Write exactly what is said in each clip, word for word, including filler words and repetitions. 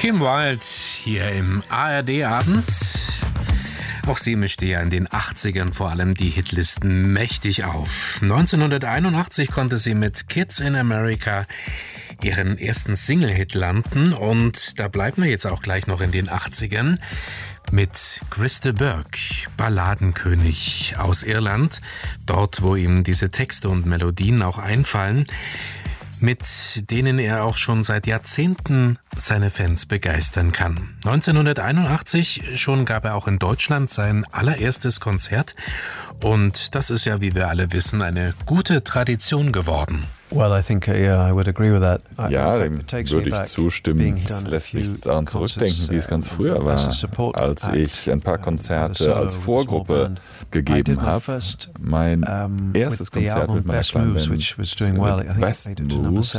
Kim Wilde hier im A R D-Abend. Auch sie mischte ja in den achtzigern vor allem die Hitlisten mächtig auf. neunzehnhunderteinundachtzig konnte sie mit Kids in America ihren ersten Single-Hit landen. Und da bleiben wir jetzt auch gleich noch in den achtzigern mit Chris de Burgh, Balladenkönig aus Irland. Dort, wo ihm diese Texte und Melodien auch einfallen, mit denen er auch schon seit Jahrzehnten seine Fans begeistern kann. neunzehnhunderteinundachtzig schon gab er auch in Deutschland sein allererstes Konzert. Und das ist ja, wie wir alle wissen, eine gute Tradition geworden. Well, I think, yeah, I would agree with that. Ja, dem würde ich zustimmen. Es lässt mich daran zurückdenken, wie es ganz früher war, als ich ein paar Konzerte als Vorgruppe gegeben habe. Mein erstes Konzert mit meiner kleinen Band, Best Moves,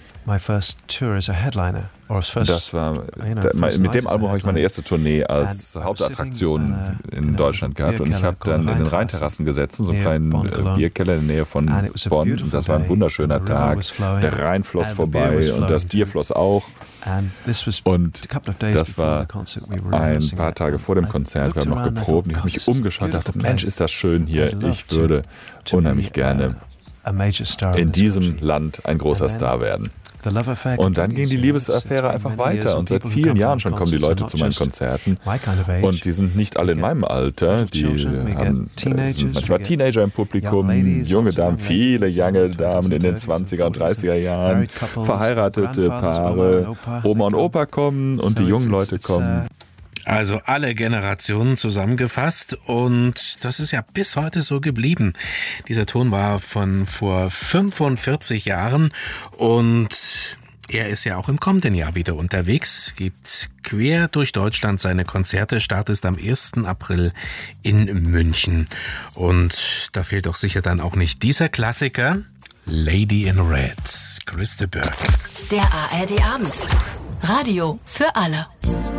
das war, mit dem Album habe ich meine erste Tournee als Hauptattraktion in Deutschland gehabt und ich habe dann in den Rheinterrassen gesessen, so einen kleinen Bierkeller in der Nähe von Bonn, und das war ein wunderschöner Tag. Der Rhein floss vorbei und das Bier floss auch. Und das war ein paar Tage vor dem Konzert. Wir haben noch geprobt. Ich habe mich umgeschaut und dachte, Mensch, ist das schön hier. Ich würde unheimlich gerne in diesem Land ein großer Star werden. Und dann ging die Liebesaffäre einfach weiter und seit vielen Jahren schon kommen die Leute zu meinen Konzerten und die sind nicht alle in meinem Alter, die haben, sind manchmal Teenager im Publikum, junge Damen, viele junge Damen in den zwanziger und dreißiger Jahren, verheiratete Paare, Oma und Opa kommen und die jungen Leute kommen. Also alle Generationen zusammengefasst, und das ist ja bis heute so geblieben. Dieser Ton war von vor fünfundvierzig Jahren und er ist ja auch im kommenden Jahr wieder unterwegs, gibt quer durch Deutschland seine Konzerte, Start ist am ersten April in München. Und da fehlt doch sicher dann auch nicht dieser Klassiker, Lady in Red, Chris de Burgh. Der A R D-Abend. Radio für alle.